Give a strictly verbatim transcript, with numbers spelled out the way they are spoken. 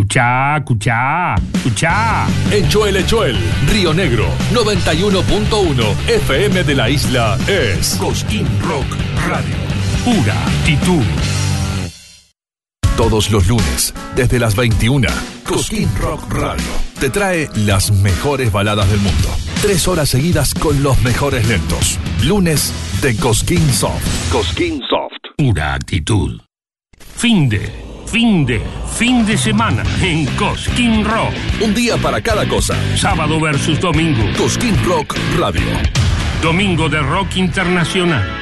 Escuchá, escuchá, escuchá. En Choel Echuel, Río Negro, noventa y uno punto uno F M de la isla es Cosquín Rock Radio. Pura actitud. Todos los lunes, desde las veintiuna, Cosquín Rock Radio te trae las mejores baladas del mundo. Tres horas seguidas con los mejores lentos. Lunes de Cosquín Soft. Cosquín Soft. Pura actitud. Fin de, fin de, fin de semana en Cosquín Rock. Un día para cada cosa. Sábado versus domingo. Cosquín Rock Radio. Domingo de rock internacional.